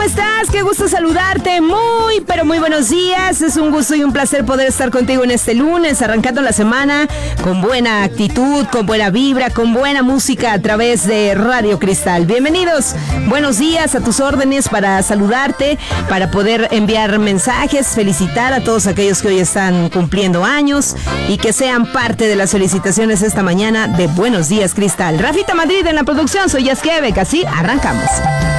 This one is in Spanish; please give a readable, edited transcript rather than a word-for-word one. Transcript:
¿Cómo estás? Qué gusto saludarte. Pero muy buenos días. Es un gusto y un placer poder estar contigo en este lunes, arrancando la semana con buena actitud, con buena vibra, con buena música a través de Radio Cristal. Bienvenidos. Buenos días, a tus órdenes para saludarte, para poder enviar mensajes, felicitar a todos aquellos que hoy están cumpliendo años y que sean parte de las felicitaciones esta mañana de Buenos Días Cristal. Rafita Madrid en la producción, soy Yasquebec, así arrancamos.